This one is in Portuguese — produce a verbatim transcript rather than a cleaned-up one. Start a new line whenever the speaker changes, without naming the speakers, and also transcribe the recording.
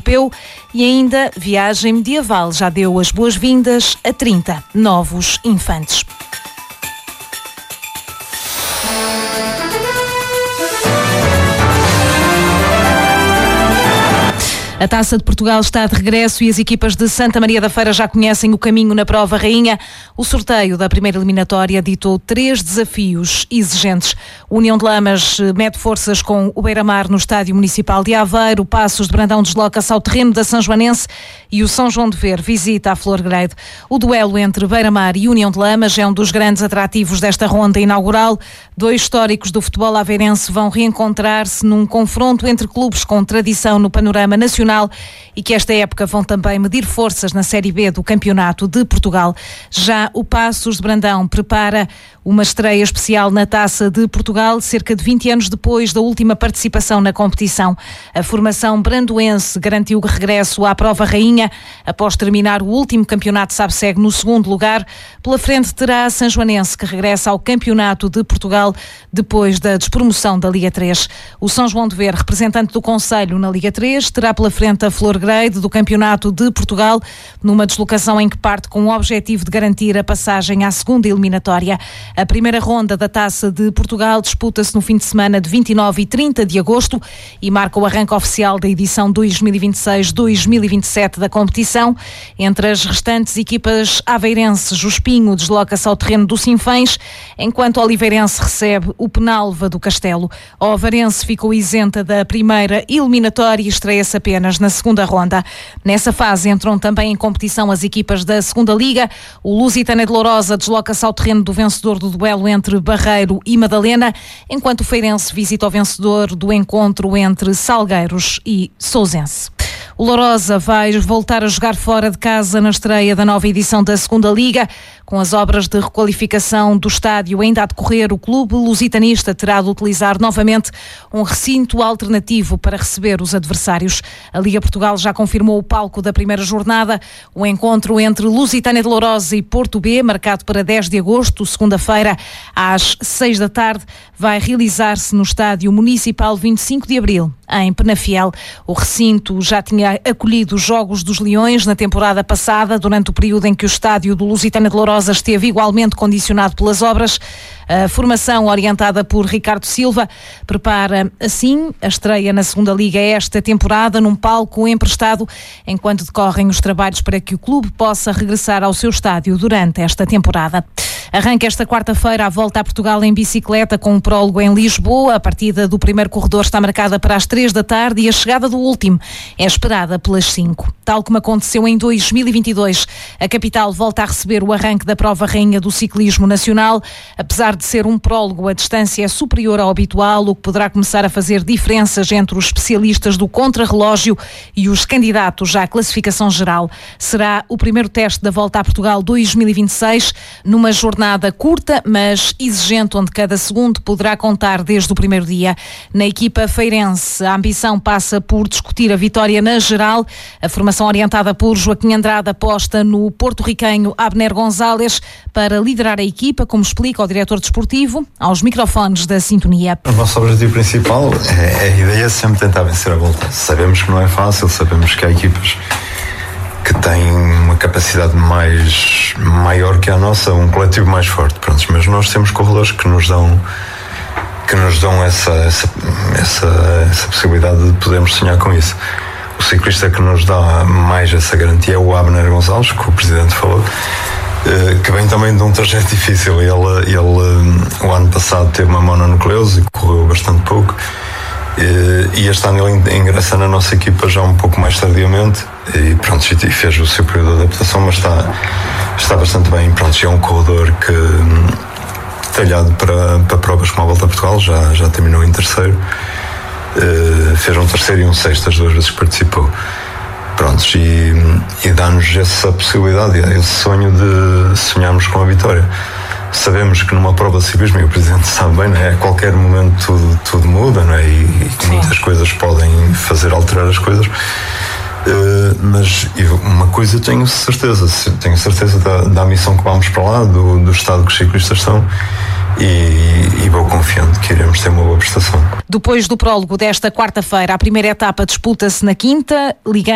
europeu e ainda viagem medieval já deu as boas-vindas a trinta novos infantes. A Taça de Portugal está de regresso e as equipas de Santa Maria da Feira já conhecem o caminho na prova rainha. O sorteio da primeira eliminatória ditou três desafios exigentes. O União de Lamas mede forças com o Beira-Mar no Estádio Municipal de Aveiro, o Passos de Brandão desloca-se ao terreno da São Joanense e o São João de Ver visita a Florgrade. O duelo entre Beira-Mar e União de Lamas é um dos grandes atrativos desta ronda inaugural. Dois históricos do futebol aveirense vão reencontrar-se num confronto entre clubes com tradição no panorama nacional e que esta época vão também medir forças na Série B do Campeonato de Portugal. Já o Passos de Brandão prepara uma estreia especial na Taça de Portugal, cerca de vinte anos depois da última participação na competição. A formação brandoense garantiu o regresso à prova rainha após terminar o último campeonato SABSEG no segundo lugar. Pela frente terá a São Joanense, que regressa ao Campeonato de Portugal depois da despromoção da Liga três. O São João de Ver, representante do Conselho na Liga três, terá pela frente a Florgrade do Campeonato de Portugal, numa deslocação em que parte com o objetivo de garantir a passagem à segunda eliminatória. A primeira ronda da Taça de Portugal disputa-se no fim de semana de vinte e nove e trinta de agosto e marca o arranque oficial da edição dois mil e vinte e seis dois mil e vinte e sete da competição. Entre as restantes equipas aveirenses, o Espinho desloca-se ao terreno do Sinfãs, enquanto o Oliveirense recebe o Penalva do Castelo. O Ovarense ficou isenta da primeira eliminatória e estreia-se apenas na segunda ronda. Nessa fase entram também em competição as equipas da segunda Liga. O Lusitânia de Lourosa desloca-se ao terreno do vencedor do duelo entre Barreiro e Madalena, enquanto o Feirense visita o vencedor do encontro entre Salgueiros e Sousense. O Lourosa vai voltar a jogar fora de casa na estreia da nova edição da segunda Liga. Com as obras de requalificação do estádio ainda a decorrer, o clube lusitanista terá de utilizar novamente um recinto alternativo para receber os adversários. A Liga Portugal já confirmou o palco da primeira jornada. O encontro entre Lusitânia de Lourosa e Porto B, marcado para dez de agosto, segunda-feira, às seis da tarde, vai realizar-se no Estádio Municipal vinte e cinco de abril, em Penafiel. O recinto já tinha acolhido os Jogos dos Leões na temporada passada, durante o período em que o estádio do Lusitânia de Lourosa esteve igualmente condicionado pelas obras. A formação, orientada por Ricardo Silva, prepara assim a estreia na segunda Liga esta temporada num palco emprestado, enquanto decorrem os trabalhos para que o clube possa regressar ao seu estádio durante esta temporada. Arranca esta quarta-feira a volta a Portugal em bicicleta com um prólogo em Lisboa. A partida do primeiro corredor está marcada para as três da tarde e a chegada do último é esperada pelas cinco. Tal como aconteceu em dois mil e vinte e dois, a capital volta a receber o arranque da prova rainha do ciclismo nacional. Apesar de ser um prólogo, a distância é superior ao habitual, o que poderá começar a fazer diferenças entre os especialistas do contrarrelógio e os candidatos à classificação geral. Será o primeiro teste da volta a Portugal dois mil e vinte e seis, numa jornada curta, mas exigente, onde cada segundo poderá contar desde o primeiro dia. Na equipa feirense, a ambição passa por discutir a vitória na geral. A formação orientada por Joaquim Andrade aposta no porto-riquenho Abner Gonzalez para liderar a equipa, como explica o diretor desportivo aos microfones da Sintonia.
O nosso objetivo principal é, a ideia é sempre tentar vencer a volta. Sabemos que não é fácil, sabemos que há equipas que têm uma capacidade mais maior que a nossa, um coletivo mais forte, pronto, mas nós temos corredores que nos dão que nos dão essa, essa, essa, essa possibilidade de podermos sonhar com isso. O ciclista que nos dá mais essa garantia é o Abner Gonzalez, que o Presidente falou, que vem também de um trajeto difícil. Ele, ele o ano passado teve uma mononucleose e correu bastante pouco, e este ano ele ingressa na nossa equipa já um pouco mais tardiamente e pronto, e fez o seu período de adaptação, mas está, está bastante bem. Pronto, é um corredor que talhado para, para provas como a Volta a Portugal, já, já terminou em terceiro, uh, fez um terceiro e um sexto as duas vezes que participou. Prontos, e, e dá-nos essa possibilidade, esse sonho de sonharmos com a vitória. Sabemos que numa prova de ciclismo, e o Presidente sabe bem, não é? A qualquer momento tudo, tudo muda, não é? E, e muitas coisas podem fazer alterar as coisas. Uh, mas eu, uma coisa tenho certeza, tenho certeza da, da missão que vamos para lá, do, do estado que os ciclistas estão. E, e vou confiando que iremos ter uma boa prestação.
Depois do prólogo desta quarta-feira, a primeira etapa disputa-se na quinta, ligando